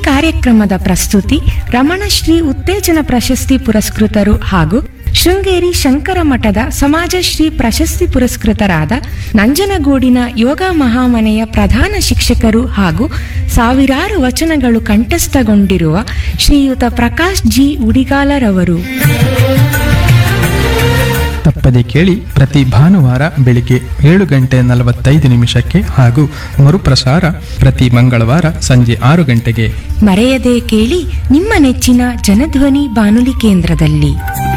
ಕಾರ್ಯಕ್ರಮದ ಪ್ರಸ್ತುತಿ ರಮಣಶ್ರೀ ಉತ್ತೇಜನ ಪ್ರಶಸ್ತಿ ಪುರಸ್ಕೃತರು ಹಾಗೂ ಶೃಂಗೇರಿ ಶಂಕರ ಮಠದ ಸಮಾಜಶ್ರೀ ಪ್ರಶಸ್ತಿ ಪುರಸ್ಕೃತರಾದ ನಂಜನಗೂಡಿನ ಯೋಗ ಮಹಾಮನೆಯ ಪ್ರಧಾನ ಶಿಕ್ಷಕರು ಹಾಗೂ ಸಾವಿರಾರು ವಚನಗಳು ಕಂಠಸ್ಥಗೊಂಡಿರುವ ಶ್ರೀಯುತ ಪ್ರಕಾಶ್ ಜಿ ಉಡಿಗಾಲರವರು. ತಪ್ಪದೆ ಕೇಳಿ, ಪ್ರತಿ ಭಾನುವಾರ ಬೆಳಿಗ್ಗೆ 7:45 ಹಾಗೂ ಮರುಪ್ರಸಾರ ಪ್ರತಿ ಮಂಗಳವಾರ ಸಂಜೆ 6 ಗಂಟೆಗೆ. ಮರೆಯದೆ ಕೇಳಿ ನಿಮ್ಮ ನೆಚ್ಚಿನ ಜನಧ್ವನಿ ಬಾನುಲಿ ಕೇಂದ್ರದಲ್ಲಿ.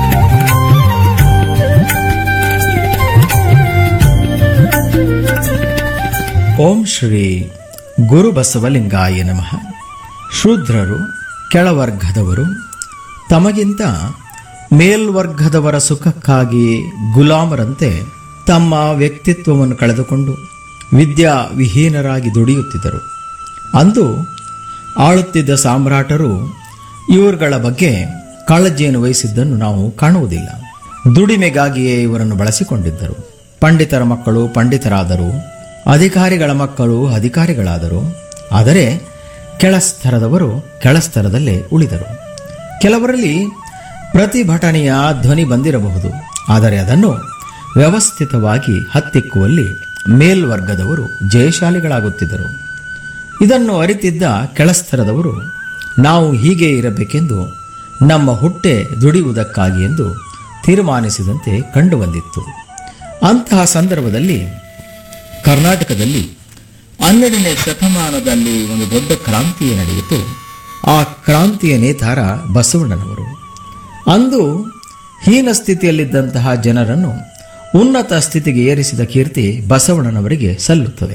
ಓಂ ಶ್ರೀ ಗುರು ಬಸವಲಿಂಗಾಯ ನಮಃ. ಶೂದ್ರರು, ಕೆಳವರ್ಗದವರು ತಮಗಿಂತ ಮೇಲ್ವರ್ಗದವರ ಸುಖಕ್ಕಾಗಿ ಗುಲಾಮರಂತೆ ತಮ್ಮ ವ್ಯಕ್ತಿತ್ವವನ್ನು ಕಳೆದುಕೊಂಡು ವಿದ್ಯಾವಿಹೀನರಾಗಿ ದುಡಿಯುತ್ತಿದ್ದರು. ಅಂದು ಆಳುತ್ತಿದ್ದ ಸಾಮ್ರಾಟರು ಇವರುಗಳ ಬಗ್ಗೆ ಕಾಳಜಿಯನ್ನು ವಹಿಸಿದ್ದನ್ನು ನಾವು ಕಾಣುವುದಿಲ್ಲ. ದುಡಿಮೆಗಾಗಿಯೇ ಇವರನ್ನು ಬಳಸಿಕೊಂಡಿದ್ದರು. ಪಂಡಿತರ ಮಕ್ಕಳು ಪಂಡಿತರಾದರು, ಅಧಿಕಾರಿಗಳ ಮಕ್ಕಳು ಅಧಿಕಾರಿಗಳಾದರು. ಆದರೆ ಕೆಳಸ್ತರದವರು ಕೆಳಸ್ತರದಲ್ಲೇ ಉಳಿದರು. ಕೆಲವರಲ್ಲಿ ಪ್ರತಿಭಟನೆಯ ಧ್ವನಿ ಬಂದಿರಬಹುದು, ಆದರೆ ಅದನ್ನು ವ್ಯವಸ್ಥಿತವಾಗಿ ಹತ್ತಿಕ್ಕುವಲ್ಲಿ ಮೇಲ್ವರ್ಗದವರು ಜಯಶಾಲಿಗಳಾಗುತ್ತಿದ್ದರು. ಇದನ್ನು ಅರಿತಿದ್ದ ಕೆಳಸ್ತರದವರು ನಾವು ಹೀಗೆ ಇರಬೇಕೆಂದು, ನಮ್ಮ ಹುಟ್ಟೆ ದುಡಿಯುವುದಕ್ಕಾಗಿ ಎಂದು ತೀರ್ಮಾನಿಸಿದಂತೆ ಕಂಡುಬಂದಿತ್ತು. ಅಂತಹ ಸಂದರ್ಭದಲ್ಲಿ ಕರ್ನಾಟಕದಲ್ಲಿ 12ನೇ ಶತಮಾನದಲ್ಲಿ ಒಂದು ದೊಡ್ಡ ಕ್ರಾಂತಿಯೇ ನಡೆಯಿತು. ಆ ಕ್ರಾಂತಿಯ ನೇತಾರ ಬಸವಣ್ಣನವರು. ಅಂದು ಹೀನ ಸ್ಥಿತಿಯಲ್ಲಿದ್ದಂತಹ ಜನರನ್ನು ಉನ್ನತ ಸ್ಥಿತಿಗೆ ಏರಿಸಿದ ಕೀರ್ತಿ ಬಸವಣ್ಣನವರಿಗೆ ಸಲ್ಲುತ್ತದೆ.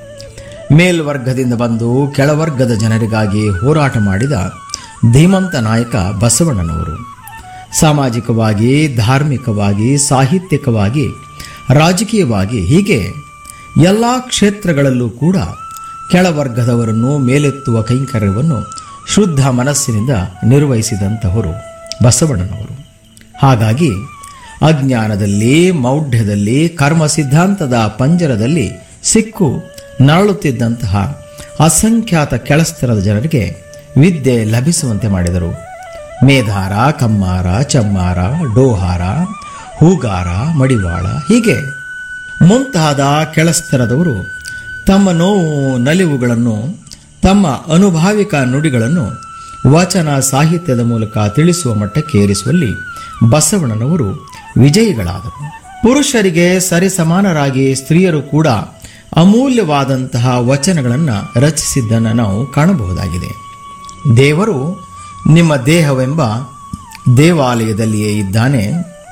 ಮೇಲ್ವರ್ಗದಿಂದ ಬಂದು ಕೆಳವರ್ಗದ ಜನರಿಗಾಗಿ ಹೋರಾಟ ಮಾಡಿದ ಧೀಮಂತ ನಾಯಕ ಬಸವಣ್ಣನವರು. ಸಾಮಾಜಿಕವಾಗಿ, ಧಾರ್ಮಿಕವಾಗಿ, ಸಾಹಿತ್ಯಿಕವಾಗಿ, ರಾಜಕೀಯವಾಗಿ ಹೀಗೆ ಎಲ್ಲ ಕ್ಷೇತ್ರಗಳಲ್ಲೂ ಕೂಡ ಕೆಳವರ್ಗದವರನ್ನು ಮೇಲೆತ್ತುವ ಕೈಂಕರ್ಯವನ್ನು ಶುದ್ಧ ಮನಸ್ಸಿನಿಂದ ನಿರ್ವಹಿಸಿದಂತಹವರು ಬಸವಣ್ಣನವರು. ಹಾಗಾಗಿ ಅಜ್ಞಾನದಲ್ಲಿ, ಮೌಢ್ಯದಲ್ಲಿ, ಕರ್ಮ ಸಿದ್ಧಾಂತದ ಪಂಜರದಲ್ಲಿ ಸಿಕ್ಕು ನರಳುತ್ತಿದ್ದಂತಹ ಅಸಂಖ್ಯಾತ ಕೆಳಸ್ತರದ ಜನರಿಗೆ ವಿದ್ಯೆ ಲಭಿಸುವಂತೆ ಮಾಡಿದರು. ಮೇಧಾರ, ಕಮ್ಮಾರ, ಚಮ್ಮಾರ, ಡೋಹಾರ, ಹೂಗಾರ, ಮಡಿವಾಳ ಹೀಗೆ ಮುಂತಾದ ಕೆಳಸ್ತರದವರು ತಮ್ಮ ನೋವು ನಲಿವುಗಳನ್ನು, ತಮ್ಮ ಅನುಭಾವಿಕ ನುಡಿಗಳನ್ನು ವಚನ ಸಾಹಿತ್ಯದ ಮೂಲಕ ತಿಳಿಸುವ ಮಟ್ಟಕ್ಕೆ ಏರಿಸುವಲ್ಲಿ ಬಸವಣ್ಣನವರು ವಿಜಯಿಗಳಾದರು. ಪುರುಷರಿಗೆ ಸರಿಸಮಾನರಾಗಿ ಸ್ತ್ರೀಯರು ಕೂಡ ಅಮೂಲ್ಯವಾದಂತಹ ವಚನಗಳನ್ನು ರಚಿಸಿದ್ದನ್ನು ನಾವು ಕಾಣಬಹುದಾಗಿದೆ. ದೇವರು ನಿಮ್ಮ ದೇಹವೆಂಬ ದೇವಾಲಯದಲ್ಲಿಯೇ ಇದ್ದಾನೆ,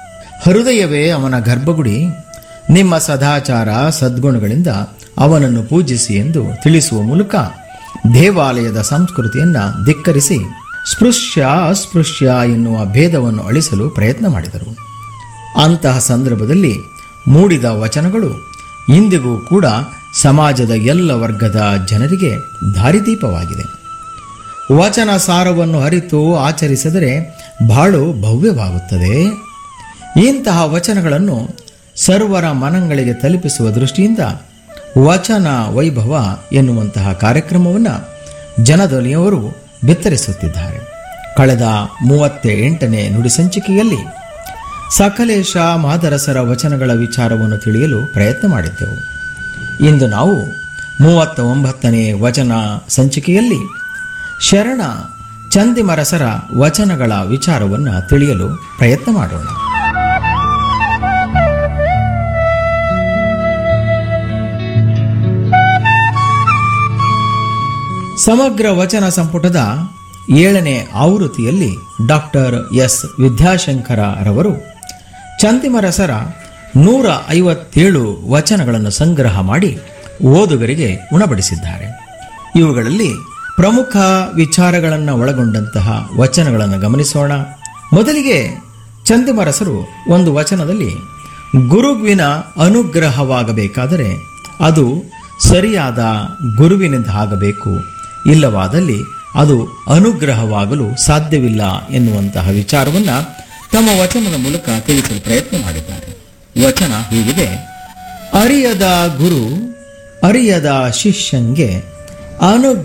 ಹೃದಯವೇ ಅವನ ಗರ್ಭಗುಡಿ, ನಿಮ್ಮ ಸದಾಚಾರ ಸದ್ಗುಣಗಳಿಂದ ಅವನನ್ನು ಪೂಜಿಸಿ ಎಂದು ತಿಳಿಸುವ ಮೂಲಕ ದೇವಾಲಯದ ಸಂಸ್ಕೃತಿಯನ್ನು ಧಿಕ್ಕರಿಸಿ ಸ್ಪೃಶ್ಯ ಅಸ್ಪೃಶ್ಯ ಎನ್ನುವ ಭೇದವನ್ನು ಅಳಿಸಲು ಪ್ರಯತ್ನ ಮಾಡಿದರು. ಅಂತಹ ಸಂದರ್ಭದಲ್ಲಿ ಮೂಡಿದ ವಚನಗಳು ಇಂದಿಗೂ ಕೂಡ ಸಮಾಜದ ಎಲ್ಲ ವರ್ಗದ ಜನರಿಗೆ ದಾರಿದೀಪವಾಗಿದೆ. ವಚನ ಸಾರವನ್ನು ಅರಿತು ಆಚರಿಸಿದರೆ ಬಾಳು ಭವ್ಯವಾಗುತ್ತದೆ. ಇಂತಹ ವಚನಗಳನ್ನು ಸರ್ವರ ಮನಗಳಿಗೆ ತಲುಪಿಸುವ ದೃಷ್ಟಿಯಿಂದ ವಚನ ವೈಭವ ಎನ್ನುವಂತಹ ಕಾರ್ಯಕ್ರಮವನ್ನು ಜನಧ್ವನಿಯವರು ಬಿತ್ತರಿಸುತ್ತಿದ್ದಾರೆ. ಕಳೆದ 38ನೇ ನುಡಿಸಂಚಿಕೆಯಲ್ಲಿ ಸಕಲೇಶ ಮಾದರಸರ ವಚನಗಳ ವಿಚಾರವನ್ನು ತಿಳಿಯಲು ಪ್ರಯತ್ನ ಮಾಡಿದ್ದೆವು. ಇಂದು ನಾವು 39ನೇ ವಚನ ಸಂಚಿಕೆಯಲ್ಲಿ ಶರಣ ಚಂದಿಮರಸರ ವಚನಗಳ ವಿಚಾರವನ್ನು ತಿಳಿಯಲು ಪ್ರಯತ್ನ ಮಾಡೋಣ. ಸಮಗ್ರ ವಚನ ಸಂಪುಟದ 7ನೇ ಆವೃತ್ತಿಯಲ್ಲಿ ಡಾಕ್ಟರ್ ಎಸ್ ವಿದ್ಯಾಶಂಕರ ರವರು ಚಂದಿಮರಸರ 157 ವಚನಗಳನ್ನು ಸಂಗ್ರಹ ಮಾಡಿ ಓದುಗರಿಗೆ ಉಣಬಡಿಸಿದ್ದಾರೆ. ಇವುಗಳಲ್ಲಿ ಪ್ರಮುಖ ವಿಚಾರಗಳನ್ನು ಒಳಗೊಂಡಂತಹ ವಚನಗಳನ್ನು ಗಮನಿಸೋಣ. ಮೊದಲಿಗೆ ಚಂದಿಮರಸರು ಒಂದು ವಚನದಲ್ಲಿ ಗುರುವಿನ ಅನುಗ್ರಹವಾಗಬೇಕಾದರೆ ಅದು ಸರಿಯಾದ ಗುರುವಿನಿಂದ ಆಗಬೇಕು, ಇಲ್ಲವಾದಲ್ಲಿ ಅದು ಅನುಗ್ರಹವಾಗಲು ಸಾಧ್ಯವಿಲ್ಲ ಎನ್ನುವಂತಹ ವಿಚಾರವನ್ನು ತಮ್ಮ ವಚನದ ಮೂಲಕ ತಿಳಿಸಲು ಪ್ರಯತ್ನ ಮಾಡಿದ್ದಾರೆ. ವಚನ ಹೀಗಿದೆ: ಅರಿಯದ ಗುರು ಅರಿಯದ ಶಿಷ್ಯಂಗೆ